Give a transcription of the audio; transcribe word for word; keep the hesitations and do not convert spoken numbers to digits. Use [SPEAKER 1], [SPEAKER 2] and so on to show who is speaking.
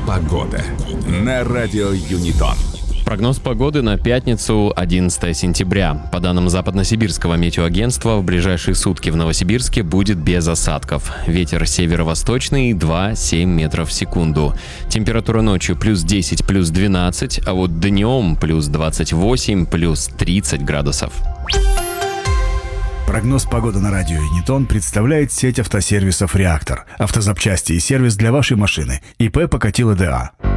[SPEAKER 1] Погода на радио Юнитон.
[SPEAKER 2] Прогноз погоды на пятницу, одиннадцатое сентября. По данным Западносибирского метеоагентства, в ближайшие сутки в Новосибирске будет без осадков. Ветер северо-восточный два-семь метров в секунду. Температура ночью плюс десять, плюс двенадцать, а вот днем плюс двадцать восемь, плюс тридцать градусов.
[SPEAKER 3] Прогноз погоды на радио Юнитон представляет сеть автосервисов «Реактор». Автозапчасти и сервис для вашей машины. ИП Покатило ДА.